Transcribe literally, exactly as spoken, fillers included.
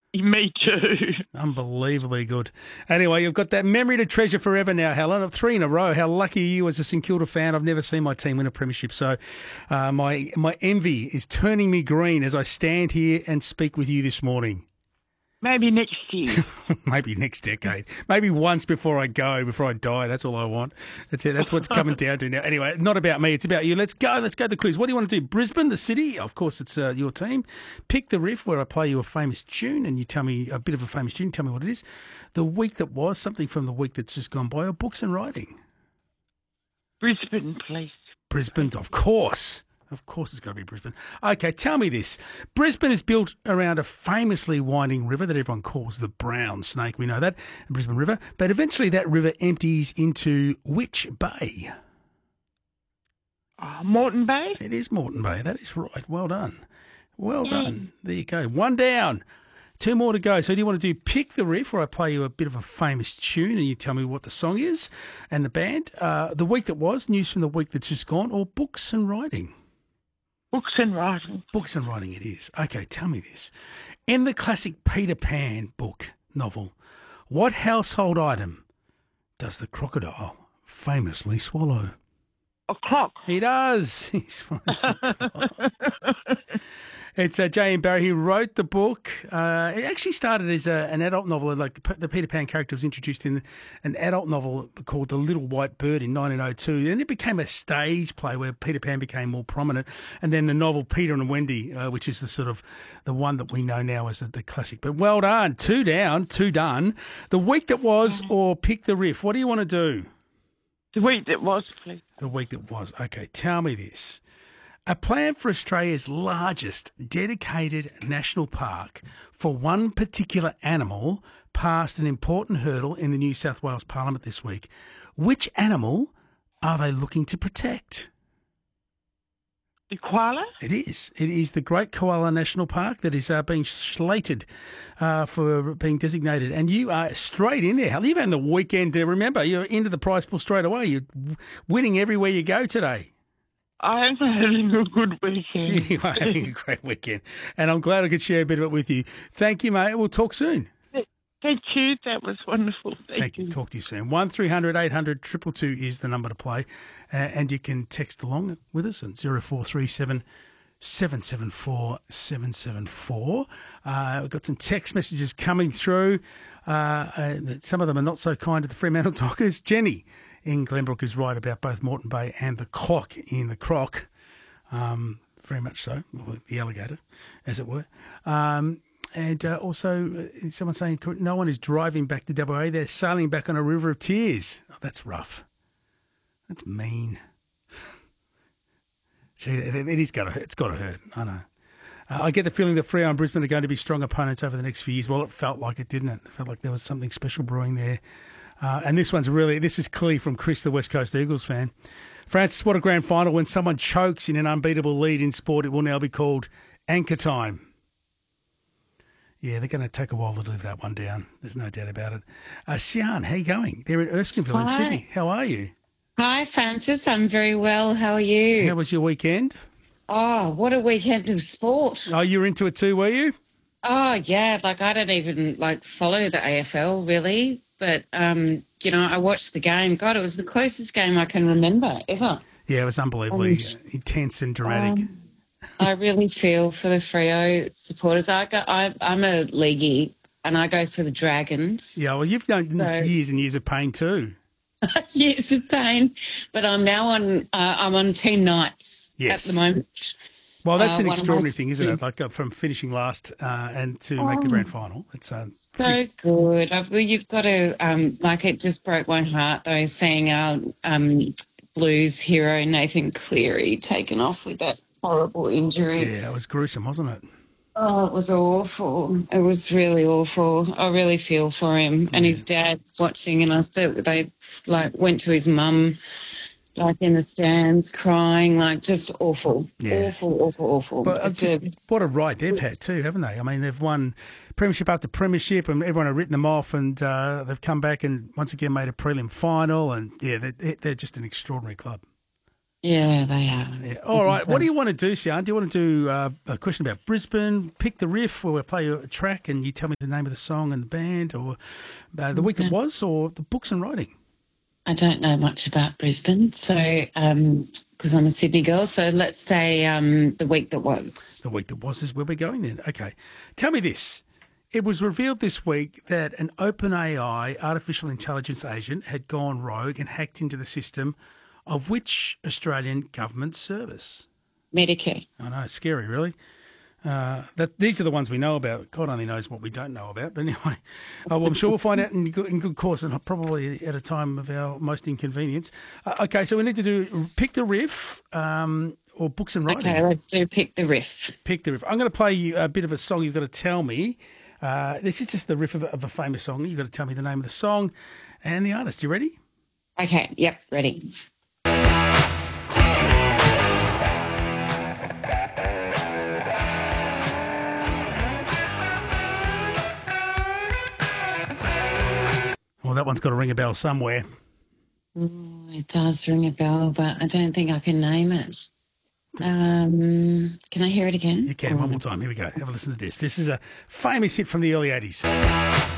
Me too. Unbelievably good. Anyway, you've got that memory to treasure forever now, Helen, of three in a row. How lucky are you as a St Kilda fan? I've never seen my team win a premiership, so uh, my my envy is turning me green as I stand here and speak with you this morning. Maybe next year. Maybe next decade. Maybe once before I go, before I die. That's all I want. That's it. That's what's coming down to now. Anyway, not about me. It's about you. Let's go. Let's go to the quiz. What do you want to do? Brisbane, the city? Of course, it's uh, your team. Pick the riff where I play you a famous tune and you tell me a bit of a famous tune. Tell me what it is. The week that was, something from the week that's just gone by, or books and writing. Brisbane, please. Brisbane, of course. Of course it's got to be Brisbane. Okay, tell me this. Brisbane is built around a famously winding river that everyone calls the Brown Snake. We know that, Brisbane River. But eventually that river empties into which bay? Uh, Moreton Bay? It is Moreton Bay. That is right. Well done. Well yeah. done. There you go. One down. Two more to go. So do you want to do Pick the Riff, where I play you a bit of a famous tune and you tell me what the song is and the band? Uh, the week that was, news from the week that's just gone, or books and writing? Books and writing. Books and writing it is. Okay, tell me this. In the classic Peter Pan book novel, what household item does the crocodile famously swallow? A clock. He does. He swallows a clock. It's uh, J M Barrie who wrote the book. Uh, it actually started as a, an adult novel. Like the Peter Pan character was introduced in an adult novel called The Little White Bird in nineteen oh two. Then it became a stage play where Peter Pan became more prominent. And then the novel Peter and Wendy, uh, which is the sort of the one that we know now as the, the classic. But well done. Two down, two done. The week that was, or Pick the Riff. What do you want to do? The week that was, please. The week that was. Okay, tell me this. A plan for Australia's largest dedicated national park for one particular animal passed an important hurdle in the New South Wales Parliament this week. Which animal are they looking to protect? The koala? It is. It is the Great Koala National Park that is uh, being slated uh, for being designated. And you are straight in there. You've had the weekend to remember. You're into the prize pool straight away. You're winning everywhere you go today. I'm having a good weekend. You are having a great weekend. And I'm glad I could share a bit of it with you. Thank you, mate. We'll talk soon. Thank you. That was wonderful. Thank, Thank you. you. Talk to you soon. one three hundred eight hundred two two two is the number to play. Uh, and you can text along with us at zero four three seven seven seven four seven seven four. Uh, we've got some text messages coming through. Uh, uh, some of them are not so kind to the Fremantle Dockers. Jenny in Glenbrook is right about both Moreton Bay and the clock in the croc. Um, very much so, the alligator, as it were. Um, and uh, also, uh, someone saying no one is driving back to W A. They're sailing back on a river of tears. Oh, that's rough. That's mean. Gee, it, it is got to. It's got to hurt. I know. Uh, I get the feeling that Freo and Brisbane are going to be strong opponents over the next few years. Well, it felt like it, didn't it? It felt like there was something special brewing there. Uh, and this one's really, this is clearly from Chris, the West Coast Eagles fan. Francis, what a grand final. When someone chokes in an unbeatable lead in sport, it will now be called anchor time. Yeah, they're going to take a while to live that one down. There's no doubt about it. Uh, Sian, how you going? They're in Erskineville Hi. in Sydney. How are you? Hi, Francis. I'm very well. How are you? How was your weekend? Oh, what a weekend of sport. Oh, you were into it too, were you? Oh, yeah. Like, I don't even, like, follow the A F L, really. But, um, you know, I watched the game. God, it was the closest game I can remember ever. Yeah, it was unbelievably Um, intense and dramatic. Um, I really feel for the Freo supporters. I go, I, I'm a leaguey, and I go for the Dragons. Yeah, well, you've known So- years and years of pain too. Years of pain. But I'm now on, uh, I'm on Team Knights Yes. at the moment. Well, that's Uh, an one of my extraordinary thing, isn't it? students- Like uh, from finishing last uh, and to make the Oh. grand final. It's uh, So pretty- good. I've, well, you've got to, um, like, it just broke my heart, though, seeing our um, Blues hero, Nathan Cleary, taken off with that horrible injury. yeah, it was gruesome, wasn't it? Oh, it was awful. It was really awful. I really feel for him. And his dad watching, and I thought they, like, went to his mum, like, in the stands crying, like, just awful. Yeah. Awful, awful, awful. But uh, It's just, a- what a ride they've had too, haven't they? I mean, they've won premiership after premiership, and everyone had written them off, and uh, they've come back and once again made a prelim final, and yeah, they're, they're just an extraordinary club. Yeah, they are. Yeah. All right. What do you want to do, Sian? Do you want to do uh, a question about Brisbane, pick the riff, where we play a track and you tell me the name of the song and the band, or uh, the week that was, or the books and writing? I don't know much about Brisbane, so because I'm a Sydney girl. So let's say um, the week that was. The week that was is where we're going then. Okay. Tell me this. It was revealed this week that an OpenAI artificial intelligence agent had gone rogue and hacked into the system of which Australian government service? Medicare. I know, it's scary, really. Uh, that these are the ones we know about. God only knows what we don't know about. But anyway, uh, well, I'm sure we'll find out in good, in good course, and probably at a time of our most inconvenience. Uh, okay, so we need to do pick the riff um, or books and writing. Okay, let's do pick the riff. Pick the riff. I'm going to play you a bit of a song. You've got to tell me. Uh, this is just the riff of a, of a famous song. You've got to tell me the name of the song and the artist. You ready? Okay. Yep. Ready. Well, that one's got to ring a bell somewhere. Oh, it does ring a bell, but I don't think I can name it. Um, can I hear it again? You can. Oh. One more time. Here we go. Have a listen to this. This is a famous hit from the early eighties.